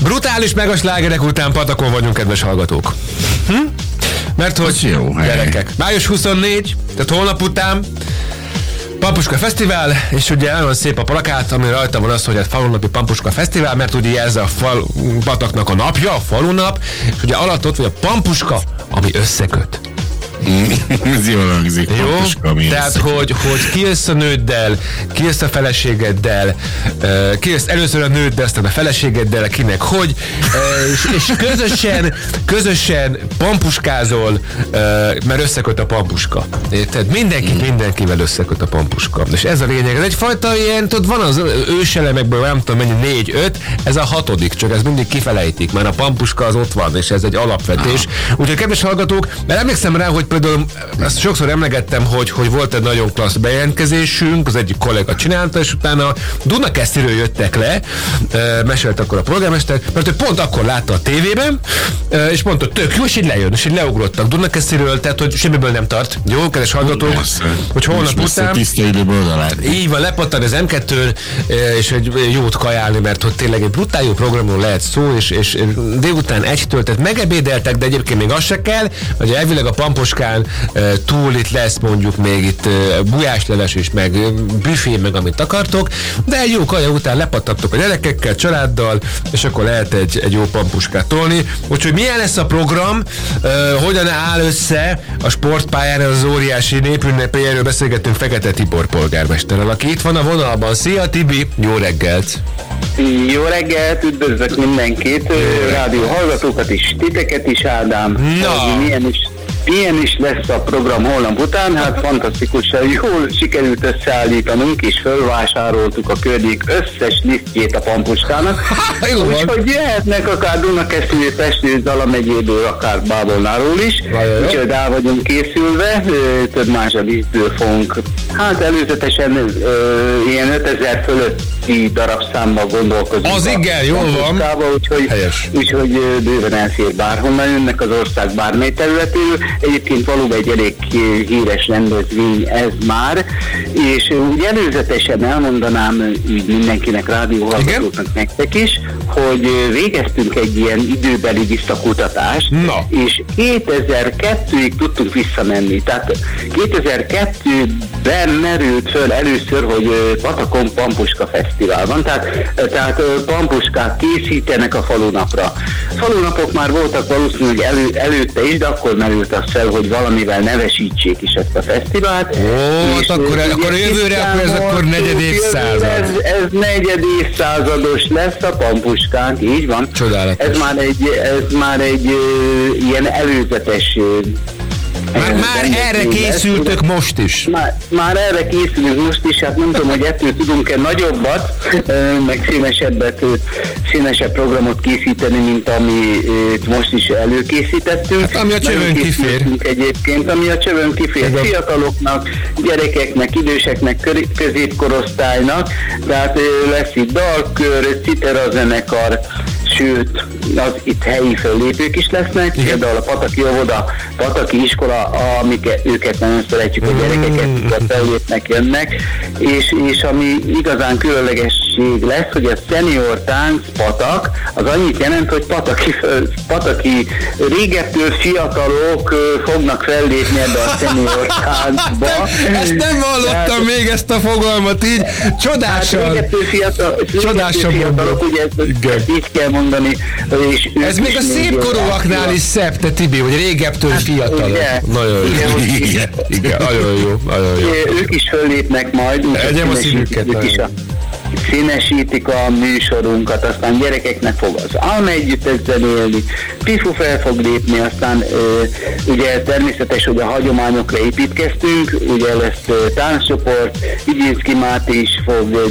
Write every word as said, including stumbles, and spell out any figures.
Brutális megaslágerek után patakon vagyunk, kedves hallgatók. Hm? Mert hogy jó, gyerekek, május huszonnégy, tehát holnap után Pampuska Fesztivál, és ugye nagyon szép a plakát, ami rajta van az, hogy a falunapi Pampuska Fesztivál, mert ugye ez a fal, pataknak a napja, a falunap, és ugye alatt ott vagy a Pampuska, ami összeköt. Ez jól hangzik. Jó? Pampuska, ami Tehát, összeköt. hogy, hogy kijössz a nőddel, kijössz a feleségeddel, uh, kijössz először a nőddel, aztán a feleségeddel, kinek hogy, uh, és, és közösen, közösen pampuskázol, uh, mert összeköt a pampuska. Érted? Mindenki mm. mindenkivel összeköt a pampuska. És ez a lényeg. Ez egyfajta ilyen, tudod, van az őselemekből, nem tudom mennyi, négy, öt, ez a hatodik, csak ez mindig kifelejtik, mert a pampuska az ott van, és ez egy alapvetés. Ah. Úgyhogy kedves hallgatók, mert emlékszem rá, hogy például azt sokszor emlegettem, hogy, hogy volt egy nagyon klassz bejelentkezésünk, az egyik kollega csinálta, és utána Dunakesztiről jöttek le, e, mesélt akkor a polgármester, mert ő pont akkor látta a tévében, e, és mondta, tök jó, és így lejön, és így leugrottak Dunakesztiről, tehát hogy semmiből nem tart. Jó, kedves hallgatók, Persze. hogy holnap után tiszta időből odalád. így van, lepattan az em kettőn, és egy jót kajálni, mert hogy tényleg egy brutál jó programról lehet szó, és, és délután egytől, tehát megebédeltek, de egyébként még az se kell, hogy elvileg a Pampuskán túl itt lesz mondjuk még itt gulyásleves és meg büfé, meg amit akartok, de egy jó kaja után lepattattok a gyerekekkel, családdal, és akkor lehet egy, egy jó pampuskát tolni. Úgyhogy milyen lesz a program, uh, hogyan áll össze a sportpályán az óriási népünnepé, erről beszélgettünk Fekete Tibor polgármesterrel, aki itt van a vonalban. Szia Tibi, jó reggelt! Jó reggelt, üdvözlök mindenkit, rádió hallgatókat is, titeket is, Ádám. Na. Milyen is, milyen is lesz a program holnap után? Hát fantasztikusan jól sikerült összeállítanunk, és fölvásároltuk a környék összes lisztjét a Pampuskának. Úgyhogy jöhetnek akár Dunakesztyű, Pestő, Zala megyéből, akár Bábolnáról is. Úgyhogy el vagyunk készülve, több más a lisztből fogunk. Hát előzetesen ö, ilyen ötezer fölötti darabszámmal gondolkozunk. Az igen, jól van. Úgyhogy, úgyhogy bőven elfér bárhonnan, jönnek az ország bármely területéről. Egyébként valóban egy elég híres rendezvény ez már, és úgy előzetesen elmondanám így mindenkinek, rádióhallgatóknak, nektek is, hogy végeztünk egy ilyen időbeli visszakutatást, Na. és kétezer-kettőig tudtunk visszamenni. Tehát kétezer-kettőben merült föl először, hogy Patakon Pampuska Fesztivál van, tehát, tehát pampuskát készítenek a falunapra. Falunapok már voltak valószínűleg elő, előtte is, de akkor merült az fel, hogy valamivel nevesítsék is ezt a fesztivált. Ó, és akkor, akkor a jövőre, akkor ez akkor negyed évszázad. Ez, ez negyed évszázados lesz a pampuskánk, így van. Csodálatos. Ez már egy, ez már egy uh, ilyen előzetes uh, Már, már erre készültök lesz. Most is. Már, már erre készülünk most is, hát nem tudom, hogy ettől tudunk-e nagyobbat, meg színesebbet, színesebb programot készíteni, mint amit most is előkészítettünk. Hát, ami a csövön kifér. Egyébként, ami a csövön kifér. Ez fiataloknak, gyerekeknek, időseknek, középkorosztálynak, tehát lesz itt dalkör, citerazenekar, sőt, az itt helyi föllépők is lesznek, igen. Például a Pataki óvoda, Pataki iskola, amik őket nagyon szeretjük, a gyerekeket, akik fellépnek, jönnek, és, és ami igazán különlegesség lesz, hogy a senior tánc Patak, az annyit jelent, hogy Pataki, pataki régebbtől fiatalok fognak fellépni ebbe a senior táncba. Ezt nem hallottam Tehát, még ezt a fogalmat így, csodásan. Hát régebbtől fiatal, csodásan fiatalok, ugye ezt így kell mondani. És ez még a szép korúaknál is szebb, te Tibi, hogy régebbtől hát, fiatalok. Igen, nagyon igen, jó. Igen, igen, nagyon jó, nagyon jó. Ők is föllépnek majd, Egyem a szívüket. Ők is a színesítik a műsorunkat, aztán gyerekeknek fog az Alma együttes zenélni, Pifu fel fog lépni, aztán ö, ugye természetes, hogy a hagyományokra építkeztünk, ugye lesz ö, tánccsoport, Igyinszki Máté is fog